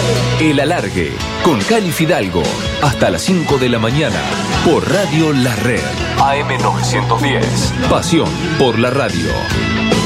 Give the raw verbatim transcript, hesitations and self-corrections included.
El Alargue, con Cali Fidalgo, hasta las cinco de la mañana, por Radio La Red. A M novecientos diez, pasión por la radio.